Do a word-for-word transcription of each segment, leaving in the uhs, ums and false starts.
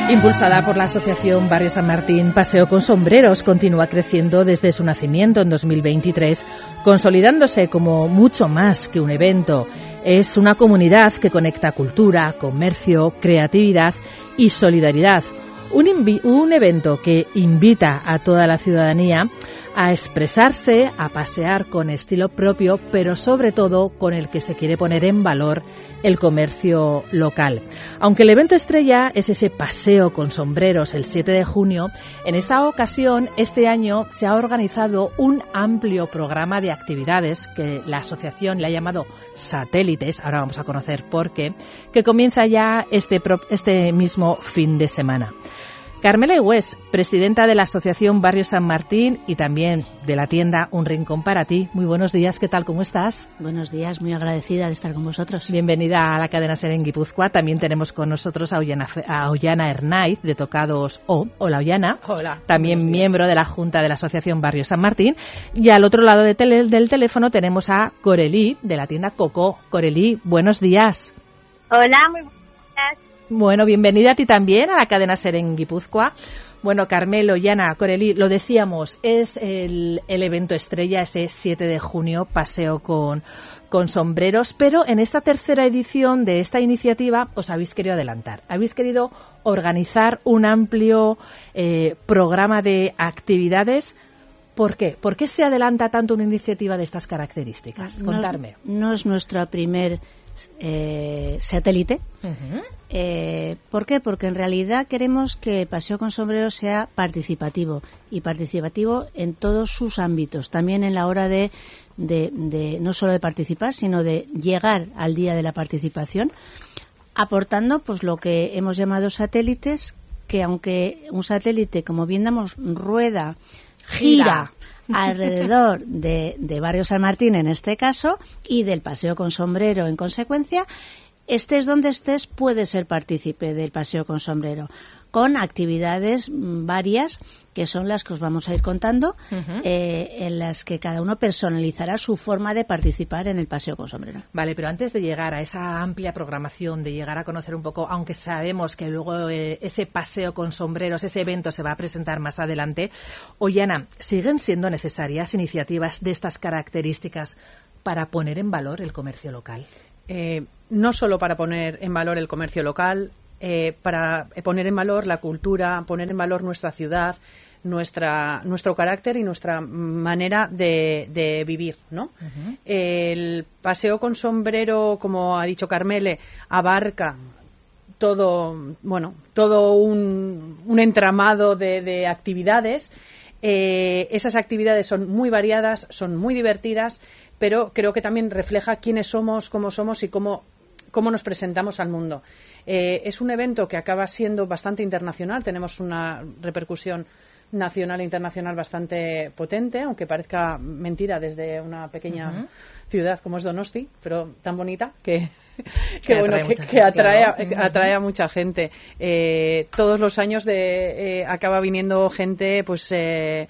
Impulsada por la Asociación Barrio San Martín, Paseo con Sombreros continúa creciendo desde su nacimiento en dos mil veintitrés, consolidándose como mucho más que un evento. Es una comunidad que conecta cultura, comercio, creatividad y solidaridad. Un, invi- un evento que invita a toda la ciudadanía a expresarse, a pasear con estilo propio, pero sobre todo con el que se quiere poner en valor el comercio local. Aunque el evento estrella es ese paseo con sombreros el siete de junio, en esta ocasión, este año, se ha organizado un amplio programa de actividades que la asociación le ha llamado Satélites, ahora vamos a conocer por qué, que comienza ya este, pro- este mismo fin de semana. Carmela Igüés, presidenta de la Asociación Barrio San Martín y también de la tienda Un Rincón para Ti. Muy buenos días, ¿qué tal? ¿Cómo estás? Buenos días, muy agradecida de estar con vosotros. Bienvenida a la cadena SER en Guipúzcoa. También tenemos con nosotros a Ollana, a Ollana Hernáiz, de Tocados O. Hola, Ollana. Hola. También miembro de la Junta de la Asociación Barrio San Martín. Y al otro lado de tele, del teléfono tenemos a Corelí, de la tienda Coco. Corelí, buenos días. Hola, muy buenos días. Bueno, bienvenida a ti también a la cadena SER en Guipúzcoa. Bueno, Carmelo, Ollana, Corelí, lo decíamos, es el, el evento estrella, ese siete de junio, paseo con, con sombreros, pero en esta tercera edición de esta iniciativa os habéis querido adelantar, habéis querido organizar un amplio eh, programa de actividades. ¿Por qué? ¿Por qué se adelanta tanto una iniciativa de estas características? Contarme. No, no es nuestro primer eh, satélite. Uh-huh. Eh, ¿Por qué? Porque en realidad queremos que Paseo con Sombreros sea participativo y participativo en todos sus ámbitos, también en la hora de, de, de no solo de participar, sino de llegar al día de la participación, aportando pues lo que hemos llamado satélites, que aunque un satélite, como bien damos, rueda, gira alrededor de, de Barrio San Martín en este caso y del Paseo con Sombrero en consecuencia, estés donde estés, puedes ser partícipe del Paseo con Sombrero, con actividades varias, que son las que os vamos a ir contando, uh-huh. eh, en las que cada uno personalizará su forma de participar en el Paseo con Sombrero. Vale, pero antes de llegar a esa amplia programación, de llegar a conocer un poco, aunque sabemos que luego eh, ese Paseo con Sombreros, ese evento se va a presentar más adelante, Ollana, ¿siguen siendo necesarias iniciativas de estas características para poner en valor el comercio local? Eh, no solo para poner en valor el comercio local, eh, para poner en valor la cultura, poner en valor nuestra ciudad, nuestra nuestro carácter y nuestra manera de, de vivir, ¿no? Uh-huh. El Paseo con Sombrero, como ha dicho Carmele, abarca todo, bueno, todo un, un entramado de, de actividades. Eh, esas actividades son muy variadas, son muy divertidas, pero creo que también refleja quiénes somos, cómo somos y cómo, cómo nos presentamos al mundo. Eh, es un evento que acaba siendo bastante internacional, tenemos una repercusión nacional e internacional bastante potente, aunque parezca mentira desde una pequeña uh-huh. ciudad como es Donosti, pero tan bonita que... que, que bueno, atrae, que, gente, que atrae, claro. atrae a mucha gente. Eh, todos los años de, eh, acaba viniendo gente, pues... Eh,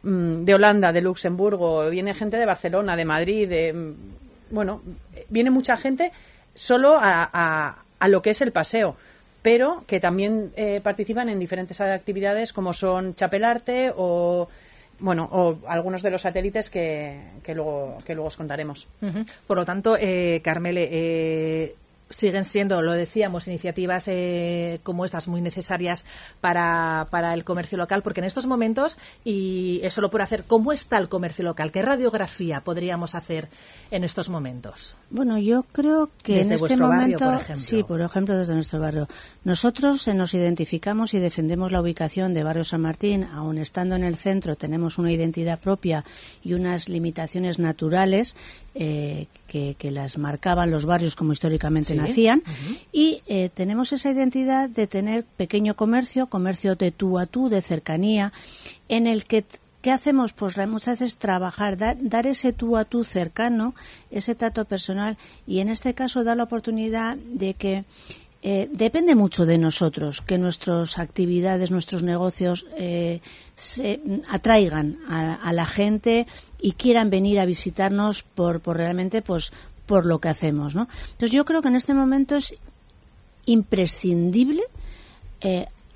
de Holanda, de Luxemburgo, viene gente de Barcelona, de Madrid, de, bueno, viene mucha gente solo a, a, a lo que es el paseo, pero que también eh, participan en diferentes actividades como son chapelarte o bueno o algunos de los satélites que, que luego que luego os contaremos. Uh-huh. Por lo tanto, eh, Carmele, eh, siguen siendo, lo decíamos, iniciativas eh, como estas muy necesarias para, para el comercio local, porque en estos momentos, y es solo por hacer, ¿cómo está el comercio local? ¿Qué radiografía podríamos hacer en estos momentos? Bueno, yo creo que desde en este vuestro momento, barrio, por ejemplo. Sí, por ejemplo, desde nuestro barrio. Nosotros eh, nos identificamos y defendemos la ubicación de Barrio San Martín, aun estando en el centro, tenemos una identidad propia y unas limitaciones naturales eh, que, que las marcaban los barrios como históricamente ¿Sí? nacían, uh-huh. y eh, tenemos esa identidad de tener pequeño comercio, comercio de tú a tú, de cercanía, en el que ¿qué hacemos? Pues muchas veces trabajar, dar, dar ese tú a tú cercano, ese trato personal, y en este caso dar la oportunidad de que eh, depende mucho de nosotros, que nuestras actividades, nuestros negocios eh, se atraigan a, a la gente y quieran venir a visitarnos por, por realmente pues por lo que hacemos, ¿no? Entonces yo creo que en este momento es imprescindible eh,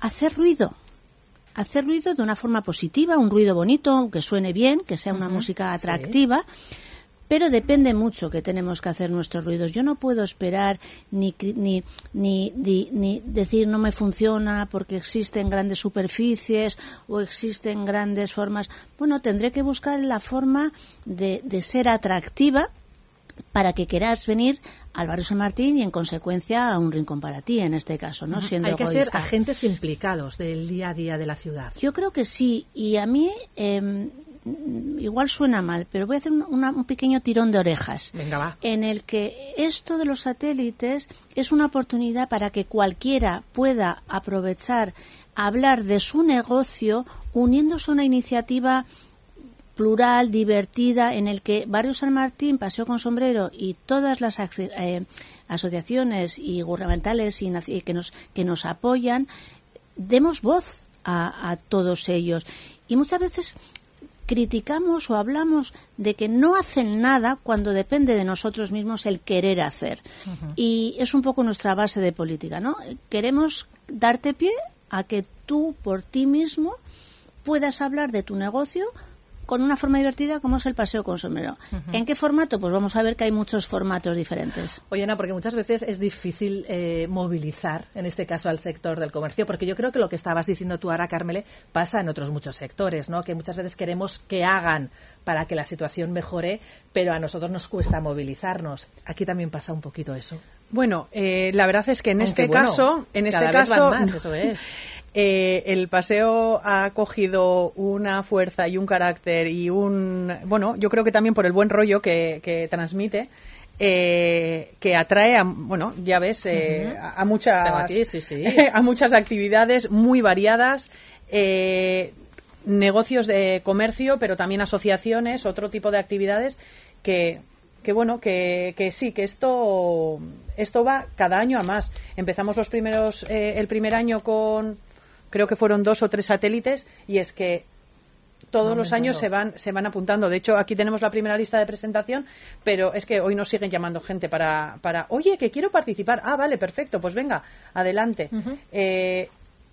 hacer ruido. Hacer ruido de una forma positiva, un ruido bonito, que suene bien, que sea una uh-huh. música atractiva. Sí. Pero depende mucho que tenemos que hacer nuestros ruidos. Yo no puedo esperar ni, ni, ni, ni, ni decir no me funciona porque existen grandes superficies o existen grandes formas. Bueno, tendré que buscar la forma de, de ser atractiva para que quieras venir al barrio San Martín y, en consecuencia, a un rincón para ti, en este caso, ¿no? Siendo Hay que egoísta. ser agentes implicados del día a día de la ciudad. Yo creo que sí. Y a mí... Eh, igual suena mal, pero voy a hacer una, un pequeño tirón de orejas. Venga, va. En el que esto de los satélites es una oportunidad para que cualquiera pueda aprovechar, hablar de su negocio uniéndose a una iniciativa plural, divertida, en el que Barrio San Martín, Paseo con Sombrero y todas las eh, asociaciones y gubernamentales y, y que nos que nos apoyan, demos voz a, a todos ellos. Y muchas veces criticamos o hablamos de que no hacen nada cuando depende de nosotros mismos el querer hacer. Uh-huh. Y es un poco nuestra base de política, ¿no? Queremos darte pie a que tú, por ti mismo, puedas hablar de tu negocio con una forma divertida como es el Paseo con Sombrero. Uh-huh. ¿En qué formato? Pues vamos a ver que hay muchos formatos diferentes. Oye, Ana, porque muchas veces es difícil eh, movilizar, en este caso, al sector del comercio, porque yo creo que lo que estabas diciendo tú ahora, Carmele, pasa en otros muchos sectores, ¿no? Que muchas veces queremos que hagan para que la situación mejore, pero a nosotros nos cuesta movilizarnos. Aquí también pasa un poquito eso. Bueno, eh, la verdad es que en Aunque este bueno, caso, en cada este vez caso, van más, eso es. Eh, el paseo ha cogido una fuerza y un carácter y un, bueno, yo creo que también por el buen rollo que, que transmite, eh, que atrae a, bueno, ya ves, eh, uh-huh. a, a muchas, aquí, sí, sí. a muchas actividades muy variadas. Eh, negocios de comercio, pero también asociaciones, otro tipo de actividades que que bueno, que, que sí, que esto esto va cada año a más. Empezamos los primeros eh, el primer año con, creo que fueron dos o tres satélites, y es que todos no, los años se van se van apuntando. De hecho, aquí tenemos la primera lista de presentación, pero es que hoy nos siguen llamando gente para, para oye, que quiero participar. Ah, vale, perfecto, pues venga, adelante. Uh-huh. Eh,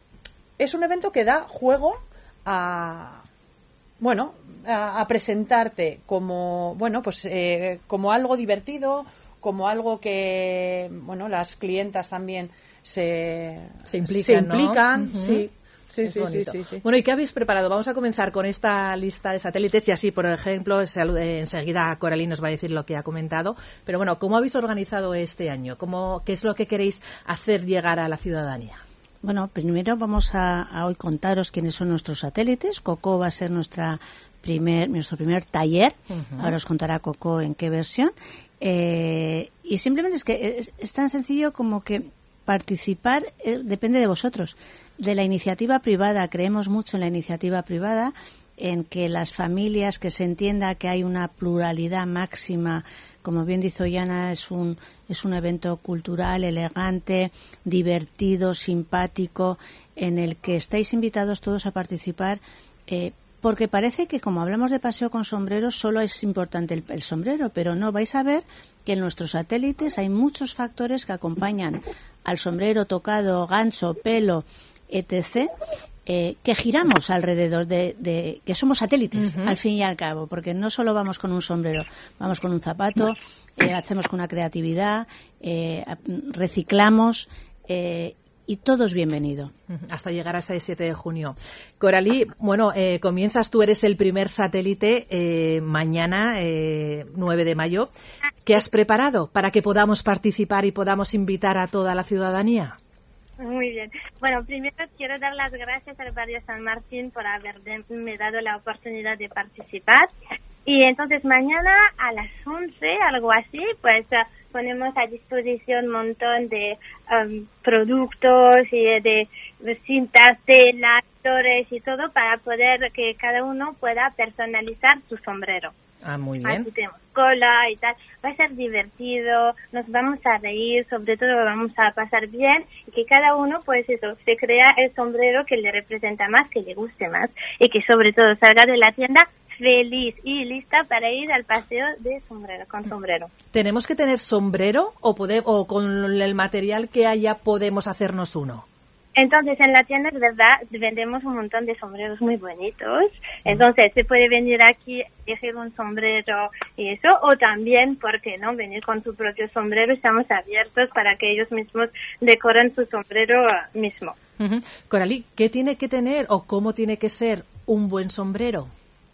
es un evento que da juego a... bueno, a, a presentarte como, bueno, pues eh, como algo divertido, como algo que, bueno, las clientas también se, se implican, se implican, ¿no? Uh-huh. Sí. Sí, es sí, sí, sí, sí. Bueno, ¿y qué habéis preparado? Vamos a comenzar con esta lista de satélites y así, por ejemplo, salude, enseguida Coralie nos va a decir lo que ha comentado. Pero bueno, ¿cómo habéis organizado este año? ¿Cómo, ¿Qué es lo que queréis hacer llegar a la ciudadanía? Bueno, primero vamos a, a hoy contaros quiénes son nuestros satélites. Coco va a ser nuestra primer, nuestro primer taller. Uh-huh. Ahora os contará Coco en qué versión. Eh, y simplemente es que es, es tan sencillo como que participar eh, depende de vosotros, de la iniciativa privada. Creemos mucho en la iniciativa privada, en que las familias, que se entienda que hay una pluralidad máxima. Como bien dice Ollana, es un es un evento cultural, elegante, divertido, simpático, en el que estáis invitados todos a participar, eh, porque parece que, como hablamos de Paseo con Sombreros, solo es importante el, el sombrero, pero no, vais a ver que en nuestros satélites hay muchos factores que acompañan al sombrero, tocado, gancho, pelo, etcétera, eh, que giramos alrededor de, de que somos satélites, uh-huh. al fin y al cabo, porque no solo vamos con un sombrero, vamos con un zapato, eh, hacemos con una creatividad, eh, reciclamos, eh, y todo es bienvenido. Hasta llegar a ese siete de junio. Coralie, bueno, eh, comienzas, tú eres el primer satélite eh, mañana, eh, nueve de mayo. ¿Qué has preparado para que podamos participar y podamos invitar a toda la ciudadanía? Muy bien. Bueno, primero quiero dar las gracias al Barrio San Martín por haberme dado la oportunidad de participar. Y entonces mañana a las once, algo así, pues uh, ponemos a disposición un montón de um, productos y de, de cintas, telas, flores y todo para poder que cada uno pueda personalizar su sombrero. Ah, muy bien. Aquí tenemos cola y tal. Va a ser divertido, nos vamos a reír, sobre todo vamos a pasar bien, y que cada uno, pues eso, se crea el sombrero que le representa más, que le guste más, y que sobre todo salga de la tienda feliz y lista para ir al paseo de sombrero, con sombrero. ¿Tenemos que tener sombrero o, pode, o con el material que haya podemos hacernos uno? Entonces, en la tienda, de verdad, vendemos un montón de sombreros muy bonitos. Entonces, se puede venir aquí, elegir un sombrero y eso, o también, ¿por qué no?, venir con su propio sombrero. Estamos abiertos para que ellos mismos decoren su sombrero mismo. Uh-huh. Coralí, ¿qué tiene que tener o cómo tiene que ser un buen sombrero?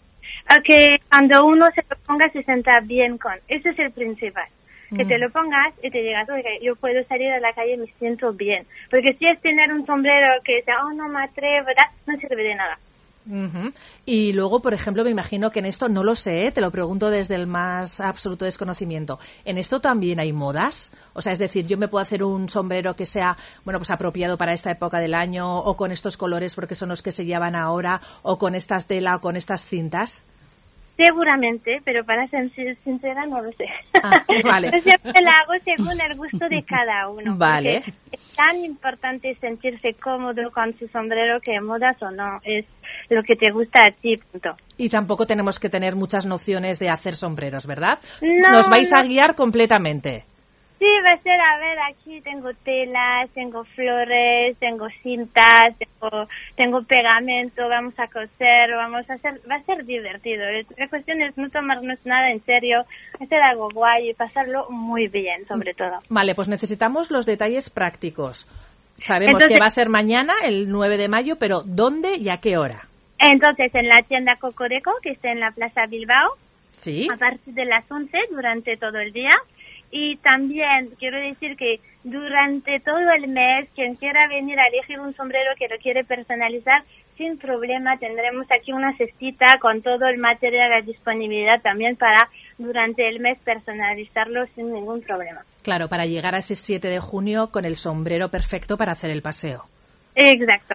Que cuando uno se lo ponga se sienta bien con. Ese es el principal. Que te lo pongas y te digas, oye, yo puedo salir a la calle y me siento bien. Porque si es tener un sombrero que sea, oh, no me atrevo, ¿verdad?, no sirve de nada. Uh-huh. Y luego, por ejemplo, me imagino que en esto, no lo sé, te lo pregunto desde el más absoluto desconocimiento, ¿en esto también hay modas? O sea, es decir, yo me puedo hacer un sombrero que sea, bueno, pues apropiado para esta época del año, o con estos colores porque son los que se llevan ahora, o con estas tela o con estas cintas. Seguramente, pero para ser sincera no lo sé. Ah, vale. Yo siempre la hago según el gusto de cada uno. Vale. Es tan importante sentirse cómodo con su sombrero que modas o no, es lo que te gusta a ti, punto. Y tampoco tenemos que tener muchas nociones de hacer sombreros, ¿verdad? No, Nos vais no. a guiar completamente. Sí, va a ser, a ver, aquí tengo telas, tengo flores, tengo cintas, tengo, tengo pegamento, vamos a coser, vamos a hacer, va a ser divertido. La cuestión es no tomarnos nada en serio, hacer algo guay y pasarlo muy bien, sobre todo. Vale, pues necesitamos los detalles prácticos. Sabemos Entonces, que va a ser mañana, el nueve de mayo, pero ¿dónde y a qué hora? Entonces, en la tienda Cocodeco, que está en la Plaza Bilbao, Sí. a partir de las once, durante todo el día. Y también quiero decir que durante todo el mes, quien quiera venir a elegir un sombrero que lo quiere personalizar, sin problema, tendremos aquí una cestita con todo el material a disponibilidad también para durante el mes personalizarlo sin ningún problema. Claro, para llegar a ese siete de junio con el sombrero perfecto para hacer el paseo. Exacto.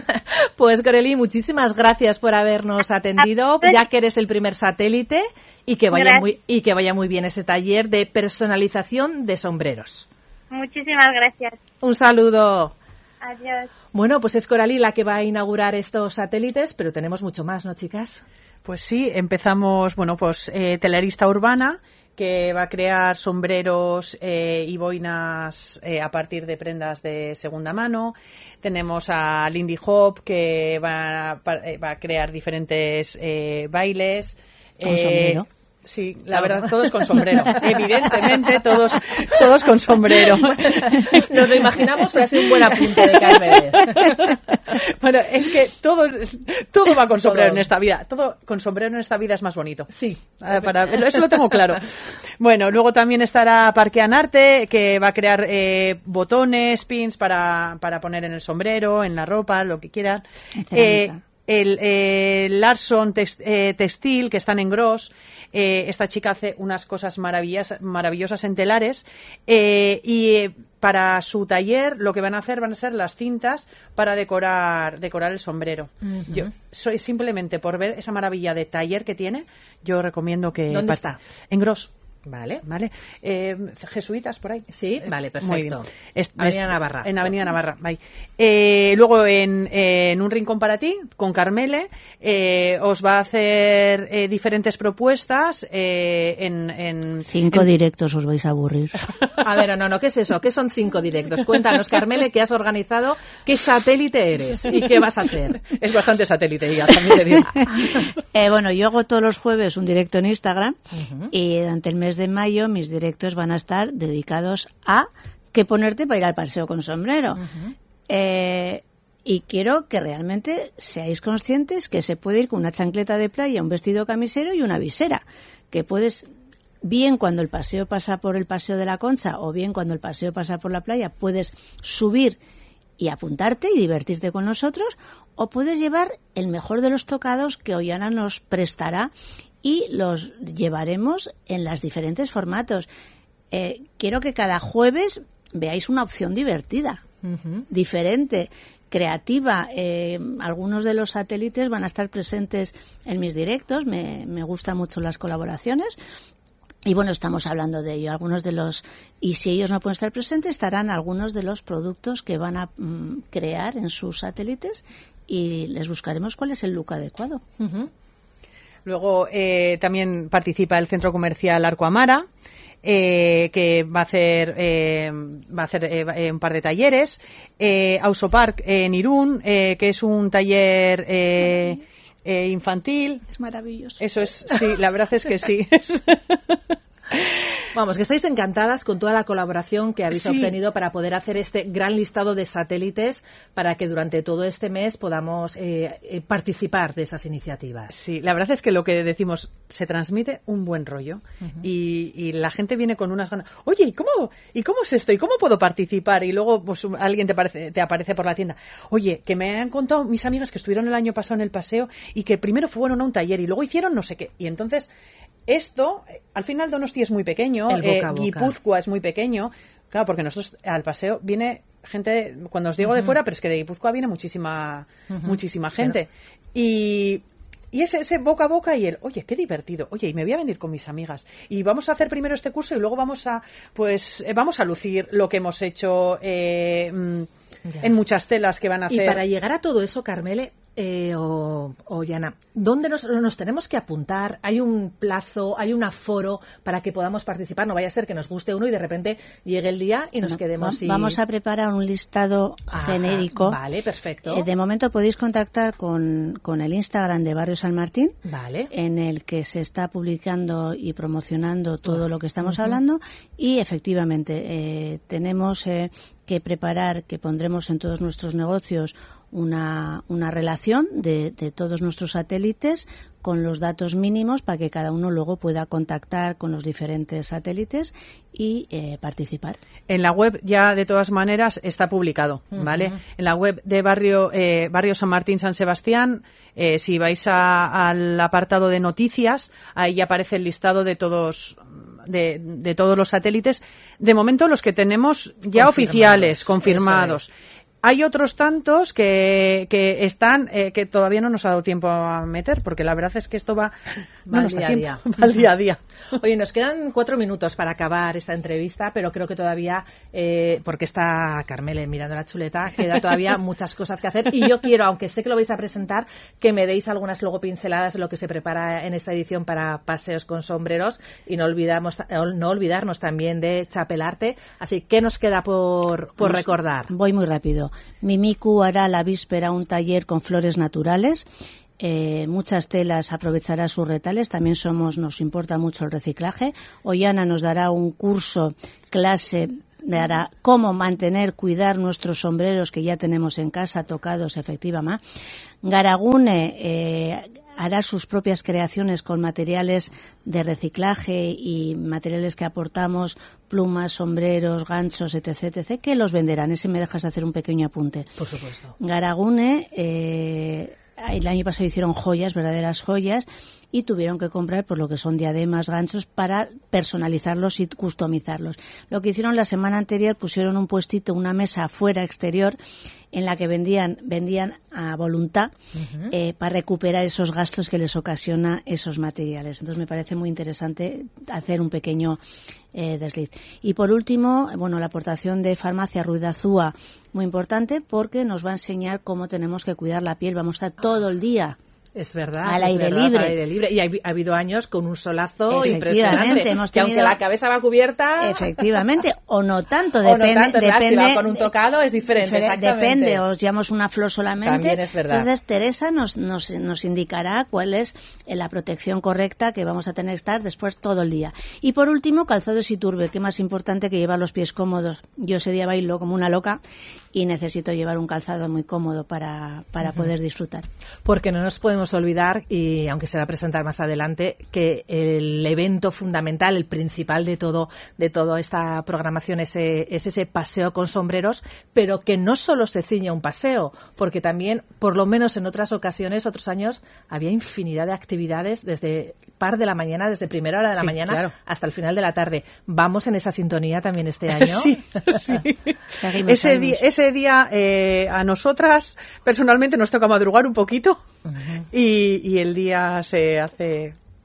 Pues, Coralí, muchísimas gracias por habernos atendido, ya que eres el primer satélite, y que vaya Gracias. muy y que vaya muy bien ese taller de personalización de sombreros. Muchísimas gracias. Un saludo. Adiós. Bueno, pues es Coralí la que va a inaugurar estos satélites, pero tenemos mucho más, ¿no, chicas? Pues sí, empezamos, bueno, pues eh, telerista urbana, que va a crear sombreros eh, y boinas eh, a partir de prendas de segunda mano. Tenemos a Lindy Hop, que va, a- va a crear diferentes eh, bailes. Con sombrero. Sí, la verdad, todos con sombrero. Evidentemente, todos, todos con sombrero. Nos lo imaginamos, pero ha sido un buen apunte de Carmen. Bueno, es que todo, todo va con sombrero Todo. en esta vida. Todo con sombrero en esta vida es más bonito. Sí. Ah, para, eso lo tengo claro. Bueno, luego también estará Parquean Arte, que va a crear eh, botones, pins para, para poner en el sombrero, en la ropa, lo que quieran. En Eh, cerámica. el eh, Larson tex- eh, Textil, que están en Gros. Eh, esta chica hace unas cosas maravillas, maravillosas en telares. Eh, y eh, para su taller lo que van a hacer van a ser las cintas para decorar, decorar el sombrero. Ujú. Yo soy simplemente por ver esa maravilla de taller que tiene, yo recomiendo que... ¿Dónde pa- está? En Gros. Vale. ¿Vale? Eh, jesuitas por ahí. Sí, vale, Eh, muy bien. perfecto. Es- Avenida es- Navarra. En Avenida Navarra, ahí. Eh, luego en, eh, en Un Rincón para ti, con Carmele, eh, os va a hacer eh, diferentes propuestas eh, en, en... Cinco en- directos os vais a aburrir. A ver, no, no, ¿qué es eso? ¿Qué son cinco directos? Cuéntanos, Carmele, ¿qué has organizado? ¿Qué satélite eres? ¿Y qué vas a hacer? Es bastante satélite ya, también te digo. Eh, bueno, yo hago todos los jueves un directo en Instagram Ujú. y durante el mes de mayo mis directos van a estar dedicados a qué ponerte para ir al paseo con sombrero. Eh, y quiero que realmente seáis conscientes que se puede ir con una chancleta de playa, un vestido camisero y una visera. Que puedes, bien cuando el paseo pasa por el Paseo de la Concha o bien cuando el paseo pasa por la playa, puedes subir y apuntarte y divertirte con nosotros, o puedes llevar el mejor de los tocados que Ollana nos prestará y los llevaremos en los diferentes formatos. Eh, quiero que cada jueves veáis una opción divertida, Ujú. diferente, creativa. Eh, algunos de los satélites van a estar presentes en mis directos, me, me gustan mucho las colaboraciones. Y bueno, estamos hablando de ello. Algunos de los, y si ellos no pueden estar presentes, estarán algunos de los productos que van a mm, crear en sus satélites y les buscaremos cuál es el look adecuado. Ujú. Luego eh, también participa el Centro Comercial Arco Amara. eh, que va a hacer eh, va a hacer eh, un par de talleres, eh, Ausopark en Irún, eh, que es un taller eh, eh, infantil. Es maravilloso. Eso es, sí, la verdad es que sí. Vamos, que estáis encantadas con toda la colaboración que habéis sí. obtenido para poder hacer este gran listado de satélites para que durante todo este mes podamos eh, eh, participar de esas iniciativas. Sí, la verdad es que lo que decimos, se transmite un buen rollo uh-huh. y, y la gente viene con unas ganas. Oye, ¿y cómo, ¿y cómo es esto? ¿Y cómo puedo participar? Y luego pues alguien te, parece, te aparece por la tienda. Oye, que me han contado mis amigas que estuvieron el año pasado en el paseo y que primero fueron a un taller y luego hicieron no sé qué. Y entonces... Esto, al final Donosti es muy pequeño, el boca a boca. eh, Guipúzcoa es muy pequeño, claro, porque nosotros al paseo viene gente, cuando os digo uh-huh. de fuera, pero es que de Guipúzcoa viene muchísima uh-huh. muchísima gente. Pero... Y, y ese, ese boca a boca y el, oye, qué divertido, oye, y me voy a venir con mis amigas. Y vamos a hacer primero este curso y luego vamos a, pues, eh, vamos a lucir lo que hemos hecho eh, en muchas telas que van a hacer. Y para llegar a todo eso, Carmele, Eh, o, o Yana, ¿dónde nos, nos tenemos que apuntar? ¿Hay un plazo, hay un aforo para que podamos participar? No vaya a ser que nos guste uno y de repente llegue el día y nos no, quedemos. Va, y... Vamos a preparar un listado Ajá, genérico. Vale, perfecto. Eh, de momento podéis contactar con, con el Instagram de Barrio San Martín, vale. en el que se está publicando y promocionando todo uh-huh. lo que estamos uh-huh. hablando y efectivamente eh, tenemos eh, que preparar, que pondremos en todos nuestros negocios una, una relación de, de todos nuestros satélites con los datos mínimos para que cada uno luego pueda contactar con los diferentes satélites y eh, participar. En la web ya de todas maneras está publicado, ¿vale? Uh-huh. En la web de Barrio eh, Barrio San Martín San Sebastián, eh, si vais a, al apartado de noticias, ahí ya aparece el listado de todos de, de todos los satélites. De momento los que tenemos ya oficiales, confirmados. Hay otros tantos que, que están, eh, que todavía no nos ha dado tiempo a meter, porque la verdad es que esto va, va, al, día a día. va al día a día. Oye, nos quedan cuatro minutos para acabar esta entrevista, pero creo que todavía, eh, porque está Carmele mirando la chuleta, queda todavía muchas cosas que hacer. Y yo quiero, aunque sé que lo vais a presentar, que me deis algunas luego pinceladas de lo que se prepara en esta edición para Paseos con Sombreros y no olvidamos, no olvidarnos también de Chapelarte. Así, ¿qué nos queda por, por nos, recordar? Voy muy rápido. Mimiku hará la víspera un taller con flores naturales. Eh, muchas telas aprovechará sus retales. También somos, nos importa mucho el reciclaje. Ollana nos dará un curso, clase, dará cómo mantener, cuidar nuestros sombreros que ya tenemos en casa, tocados, efectivamente. Garagune eh, hará sus propias creaciones con materiales de reciclaje y materiales que aportamos, plumas, sombreros, ganchos, etc, etc, que los venderán. Ese me dejas hacer un pequeño apunte. Por supuesto. Garagune, eh, el año pasado hicieron joyas, verdaderas joyas, y tuvieron que comprar por lo que son diademas, ganchos, para personalizarlos y customizarlos. Lo que hicieron la semana anterior, pusieron un puestito, una mesa afuera, exterior, en la que vendían vendían a voluntad uh-huh. eh, para recuperar esos gastos que les ocasiona esos materiales. Entonces me parece muy interesante hacer un pequeño eh, desliz. Y por último, bueno, la aportación de Farmacia Ruiz de Azúa, muy importante porque nos va a enseñar cómo tenemos que cuidar la piel. Vamos a estar todo el día Es verdad, al es aire verdad, libre. al aire libre. Y ha, ha habido años con un solazo impresionante. Hemos que tenido... aunque la cabeza va cubierta... Efectivamente, o no tanto. O depende, no tanto, depende, si va con un tocado es diferente, exactamente. Depende, os llevamos una flor solamente. También es verdad. Entonces Teresa nos, nos, nos indicará cuál es la protección correcta que vamos a tener que estar después todo el día. Y por último, calzados y turbe, que más importante que llevar los pies cómodos. Yo ese día bailo como una loca y necesito llevar un calzado muy cómodo para, para uh-huh. poder disfrutar. Porque no nos podemos olvidar, y aunque se va a presentar más adelante, que el evento fundamental, el principal de todo, de toda esta programación es, es ese paseo con sombreros, pero que no solo se ciñe a un paseo, porque también, por lo menos en otras ocasiones, otros años, había infinidad de actividades desde par de la mañana, desde primera hora de la sí, mañana claro. hasta el final de la tarde. ¿Vamos en esa sintonía también este año? Sí, sí. Seguimos, ese, seguimos. Día, ese día eh, a nosotras personalmente nos toca madrugar un poquito uh-huh. y, y el día se hace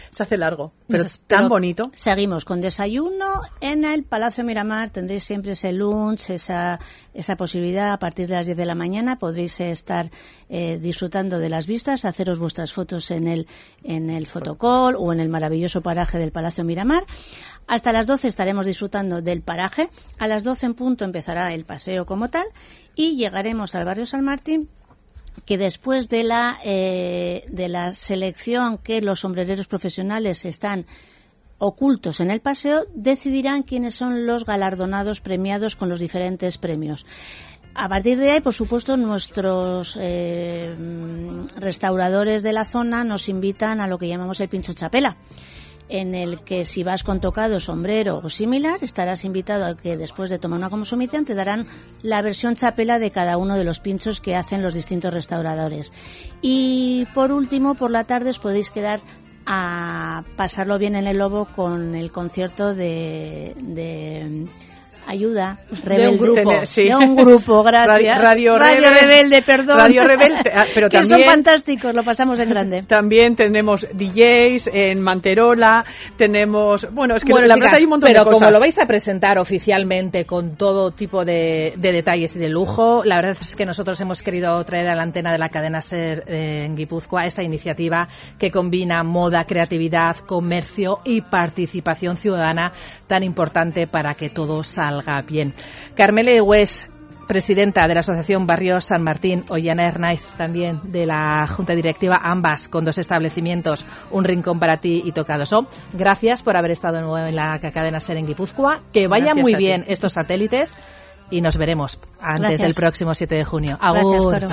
se hace largo, pero es Pero tan bonito. Seguimos con desayuno en el Palacio Miramar. Tendréis siempre ese lunch, esa, esa posibilidad. A partir de las diez de la mañana podréis estar eh, disfrutando de las vistas, haceros vuestras fotos en el, en el fotocall o en el maravilloso paraje del Palacio Miramar. Hasta las doce estaremos disfrutando del paraje. A las doce en punto empezará el paseo como tal y llegaremos al barrio San Martín, que después de la eh, de la selección que los sombrereros profesionales están ocultos en el paseo, decidirán quiénes son los galardonados premiados con los diferentes premios. A partir de ahí, por supuesto, nuestros eh, restauradores de la zona nos invitan a lo que llamamos el pincho chapela, en el que si vas con tocado, sombrero o similar, estarás invitado a que después de tomar una consumición te darán la versión chapela de cada uno de los pinchos que hacen los distintos restauradores. Y por último, por la tarde os podéis quedar a pasarlo bien en el Lobo con el concierto de... de ayuda, rebelde. De un grupo. Sí. De un grupo, gracias. Radio, Radio, Radio Rebelde, Rebelde, perdón. Radio Rebelde, pero que también, son fantásticos, lo pasamos en grande. También tenemos D Js en Manterola, tenemos... Bueno, es que bueno, la chicas, verdad hay un montón pero de cosas. como lo vais a presentar oficialmente con todo tipo de, de detalles y de lujo, la verdad es que nosotros hemos querido traer a la antena de la cadena SER eh, en Guipúzcoa esta iniciativa que combina moda, creatividad, comercio y participación ciudadana tan importante para que todo salga bien. Carmele Hues, presidenta de la Asociación Barrio San Martín, Ollana Hernáiz, también de la Junta Directiva, ambas con dos establecimientos, Un Rincón para Ti y Tocadoso. Gracias por haber estado de nuevo en la cadena SER en Guipúzcoa. Que vayan Gracias muy a ti. bien estos satélites y nos veremos antes Gracias. del próximo siete de junio. Gracias, Agur. Coro.